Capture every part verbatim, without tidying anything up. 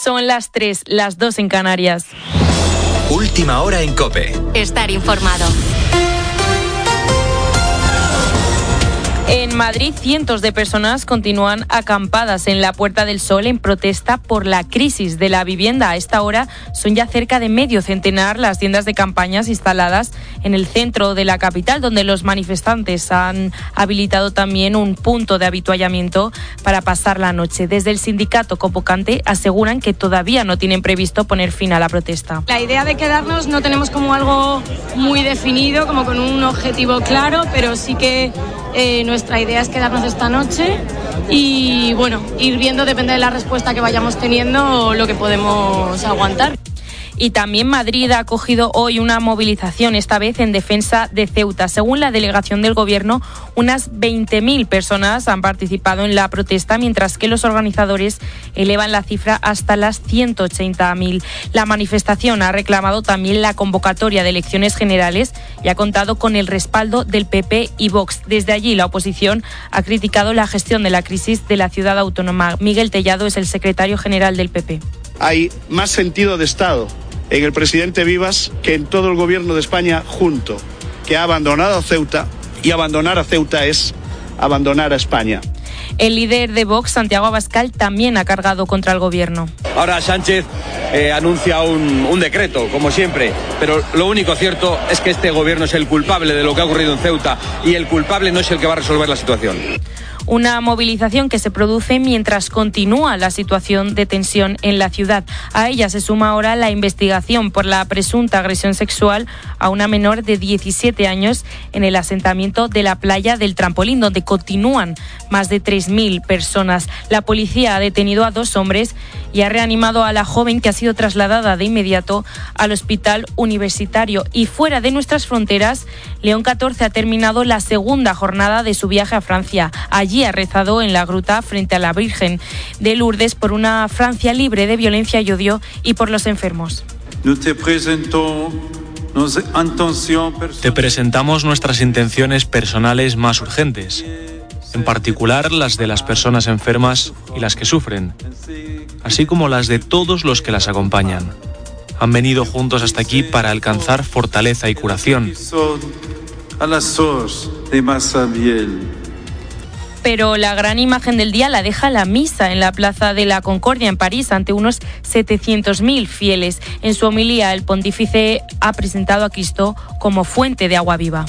Son las tres, las dos en Canarias. Última hora en COPE. Estar informado. En Madrid, cientos de personas continúan acampadas en la Puerta del Sol en protesta por la crisis de la vivienda. A esta hora son ya cerca de medio centenar las tiendas de campañas instaladas en el centro de la capital, donde los manifestantes han habilitado también un punto de habituallamiento para pasar la noche. Desde el sindicato convocante aseguran que todavía no tienen previsto poner fin a la protesta. La idea de quedarnos no tenemos como algo muy definido, como con un objetivo claro, pero sí que Eh, nuestra idea es quedarnos esta noche y, bueno, ir viendo, depende de la respuesta que vayamos teniendo, lo que podemos aguantar. Y también Madrid ha acogido hoy una movilización, esta vez en defensa de Ceuta. Según la delegación del Gobierno, unas veinte mil personas han participado en la protesta, mientras que los organizadores elevan la cifra hasta las ciento ochenta mil. La manifestación ha reclamado también la convocatoria de elecciones generales y ha contado con el respaldo del P P y Vox. Desde allí, la oposición ha criticado la gestión de la crisis de la ciudad autónoma. Miguel Tellado es el secretario general del P P. Hay más sentido de Estado en el presidente Vivas que en todo el gobierno de España junto, que ha abandonado a Ceuta, y abandonar a Ceuta es abandonar a España. El líder de Vox, Santiago Abascal, también ha cargado contra el gobierno. Ahora Sánchez eh, anuncia un, un decreto, como siempre, pero lo único cierto es que este gobierno es el culpable de lo que ha ocurrido en Ceuta y el culpable no es el que va a resolver la situación. Una movilización que se produce mientras continúa la situación de tensión en la ciudad. A ella se suma ahora la investigación por la presunta agresión sexual a una menor de diecisiete años en el asentamiento de la playa del Trampolín, donde continúan más de tres mil personas. La policía ha detenido a dos hombres y ha reanimado a la joven, que ha sido trasladada de inmediato al hospital universitario. Y fuera de nuestras fronteras, León catorce ha terminado la segunda jornada de su viaje a Francia. Allí ha rezado en la gruta frente a la Virgen de Lourdes por una Francia libre de violencia y odio y por los enfermos. Te presentamos nuestras intenciones personales más urgentes, en particular las de las personas enfermas y las que sufren, así como las de todos los que las acompañan. Han venido juntos hasta aquí para alcanzar fortaleza y curación. Pero la gran imagen del día la deja la misa en la Plaza de la Concordia en París ante unos setecientos mil fieles. En su homilía, el pontífice ha presentado a Cristo como fuente de agua viva.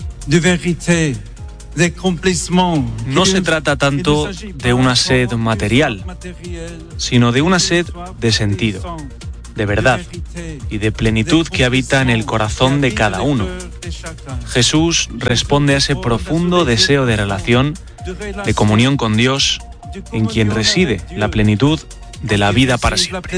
No se trata tanto de una sed material, sino de una sed de sentido, de verdad y de plenitud que habita en el corazón de cada uno. Jesús responde a ese profundo deseo de relación, de comunión con Dios, en quien reside la plenitud de la vida para siempre.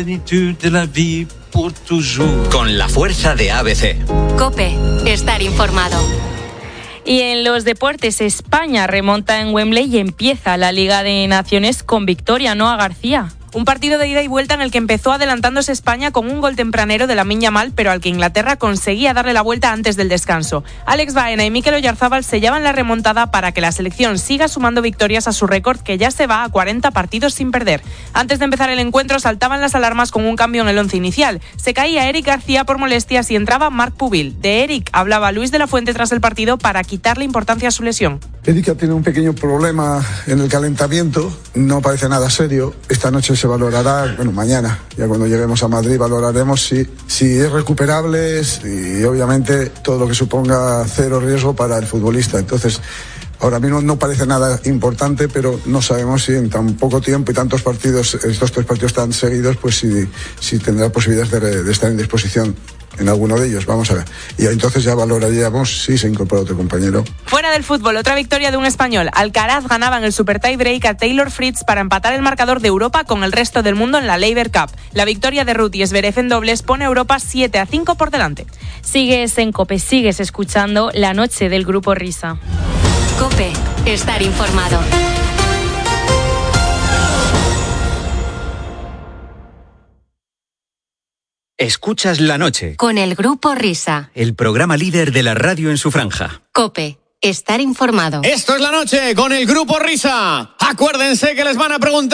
Con la fuerza de A B C. COPE, estar informado. Y en los deportes, España remonta en Wembley y empieza la Liga de Naciones con victoria, ¿no, a García? Un partido de ida y vuelta en el que empezó adelantándose España con un gol tempranero de Lamine Yamal, pero al que Inglaterra conseguía darle la vuelta antes del descanso. Alex Baena y Mikel Oyarzábal sellaban la remontada para que la selección siga sumando victorias a su récord, que ya se va a cuarenta partidos sin perder. Antes de empezar el encuentro saltaban las alarmas con un cambio en el once inicial. Se caía Eric García por molestias y entraba Marc Pubil. De Eric hablaba Luis de la Fuente tras el partido para quitarle importancia a su lesión. Eric tiene un pequeño problema en el calentamiento, no parece nada serio. Esta noche se valorará, bueno, mañana, ya cuando lleguemos a Madrid valoraremos si, si es recuperable y obviamente todo lo que suponga cero riesgo para el futbolista. Entonces, ahora mismo no parece nada importante, pero no sabemos si en tan poco tiempo y tantos partidos, estos tres partidos tan seguidos, pues si, si tendrá posibilidades de, de estar en disposición en alguno de ellos, vamos a ver. Y entonces ya valoraríamos si se incorpora otro compañero. Fuera del fútbol, otra victoria de un español. Alcaraz ganaba en el Super Tie Break a Taylor Fritz para empatar el marcador de Europa con el resto del mundo en la Laver Cup. La victoria de Ruth y Zverev en dobles pone a Europa siete a cinco por delante. Sigues en COPE, sigues escuchando La Noche del Grupo Risa. COPE, estar informado. Escuchas La Noche. Con el Grupo Risa. El programa líder de la radio en su franja. COPE, estar informado. Esto es La Noche con el Grupo Risa. Acuérdense que les van a preguntar